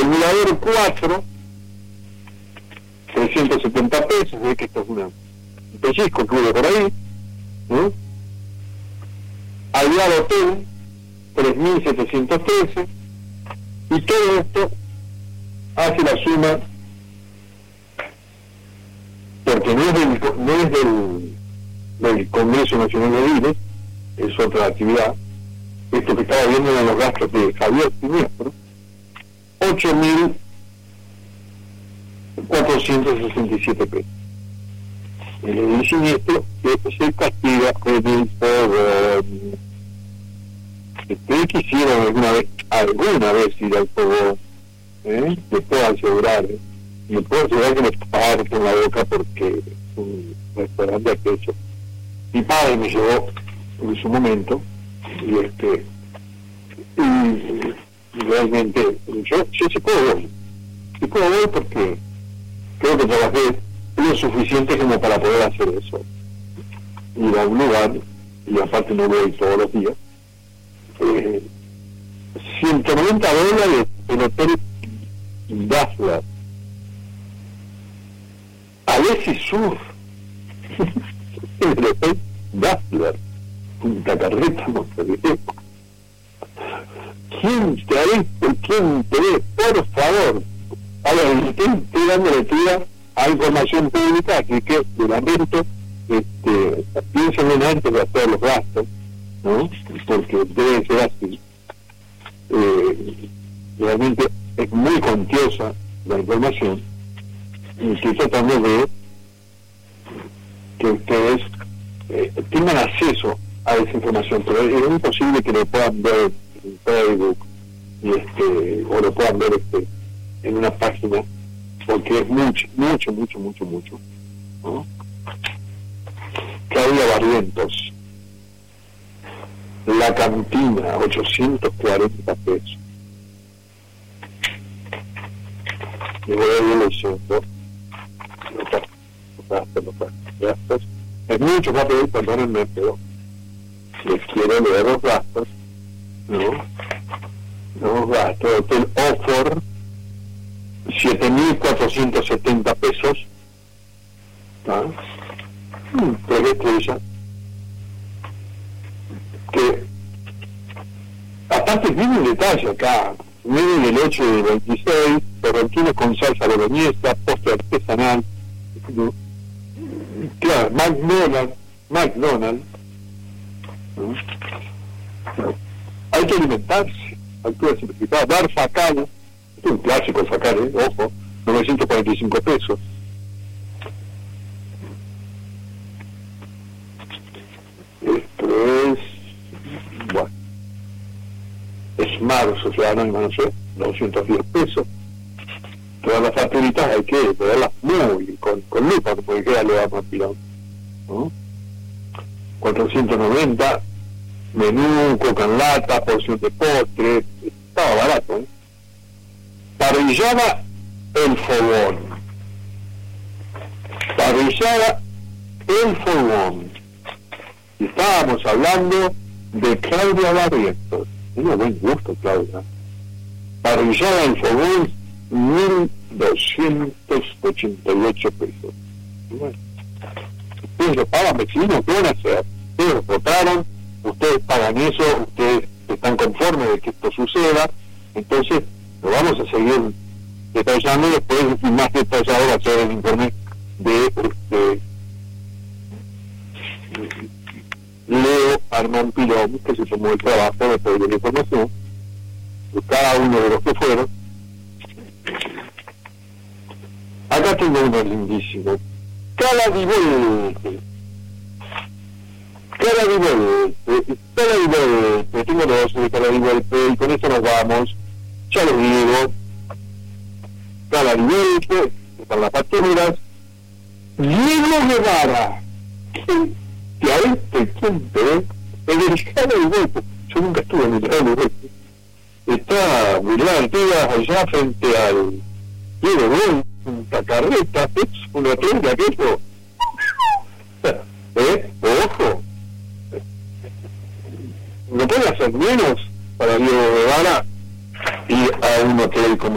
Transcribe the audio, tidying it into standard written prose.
Acumulador 4, 370 pesos, ve que esto es un pellizco que hubo por ahí, ¿no? Alvear Hotel, 3.713, y todo esto hace la suma, porque no es del Congreso Nacional de Ediles, es otra actividad. Esto que estaba viendo eran los gastos de Javier Siniestro, 8.467 pesos. El siniestro que se castiga por el fogón. Si ustedes quisieron alguna vez ir al fogón, les puedo asegurar, que les parto en la boca porque es un restaurante aquello. Mi padre me llevó en su momento y realmente yo sí puedo ver porque creo que trabajé lo suficiente como para poder hacer eso, ir a un lugar, y aparte no voy todos los días. $190 el hotel Dazzler, Alessi Sur, el hotel Dazzler, Punta Carreta, Montevideo. ¿Quién te ha visto? ¿Quién te ve? Por favor. Ahora, estoy dando lectura a información pública, así que de lamento, piensen en antes de hacer los gastos, ¿no? Porque debe ser así. Realmente es muy cuantiosa la información y estoy tratando de que ustedes tengan acceso a esa información, pero es imposible que lo puedan ver en Facebook o lo puedan ver en una página, porque es mucho, ¿no? Claudia Barrientos, La Cantina, 840 pesos. Y voy a ir leyendo los gastos. Es mucho papel, perdónenme, pero les quiero leer los gastos, ¿no? Los gastos. Hotel Oxford, 7.470 pesos. ¿Ah? 3 estrellas. Que aparte viene un detalle acá, viene el 8 del 26, torrentines con salsa boloñesa, postre artesanal, claro, McDonald's, ¿no? Hay que alimentarse, hay que diversificar, bar Facane, es un clásico el Facane, ojo, 945 pesos. Esto es, bueno, Smart Sociedad Anónima, no sé, 210 pesos. Todas las facturitas hay que verlas muy con lupa, porque queda le vamos a tirar, ¿no? 490, menú, coca en lata, porción de postre, estaba barato, ¿eh? Parrillada El Fogón. Parrillada El Fogón. Y estábamos hablando de Claudia Barrientos. Tiene buen gusto, Claudia. Parrillada El Fogón, 1.288 pesos. Bueno, ustedes lo pagan, vecinos, ¿qué van a hacer? Ustedes lo votaron, ustedes pagan eso, ustedes están conformes de que esto suceda, entonces lo vamos a seguir detallando, después más detallado va a ser el informe de Leo Armand Pilón, que se tomó el trabajo de pedir la información de cada uno de los que fueron. Acá tengo uno lindísimo, Caladivolte, tengo dos de Caladivolte, y con esto nos vamos, ya les digo, Caladivolte, para las facturas, Diego Guevara, ¿quién te ve? El del Caladivolte, yo nunca estuve en el Caladivolte, está Villar Artigas allá frente al Diego Guevara, Punta Carreta, es una tienda aquello, ojo, no puede hacer menos para Diego Guevara ir a un hotel como